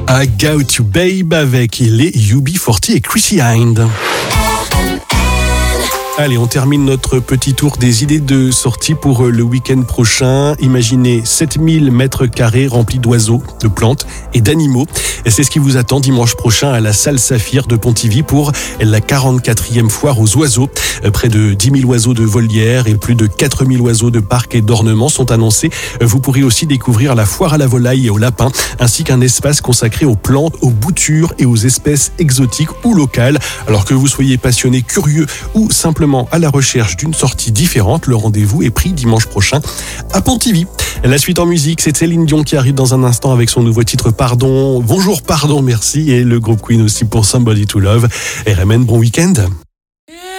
I Got You Babe avec les UB40 et Chrissy Hynde. Allez, on termine notre petit tour des idées de sortie pour le week-end prochain. Imaginez 7000 mètres carrés remplis d'oiseaux, de plantes et d'animaux. Et c'est ce qui vous attend dimanche prochain à la salle Saphir de Pontivy pour la 44e foire aux oiseaux. Près de 10 000 oiseaux de volière et plus de 4 000 oiseaux de parc et d'ornements sont annoncés. Vous pourrez aussi découvrir la foire à la volaille et aux lapins, ainsi qu'un espace consacré aux plantes, aux boutures et aux espèces exotiques ou locales. Alors que vous soyez passionné, curieux ou simplement à la recherche d'une sortie différente, le rendez-vous est pris dimanche prochain à Pontivy. La suite en musique, c'est Céline Dion qui arrive dans un instant avec son nouveau titre Pardon. Bonjour, pardon, merci. Et le groupe Queen aussi pour Somebody to Love. RMN, bon week-end.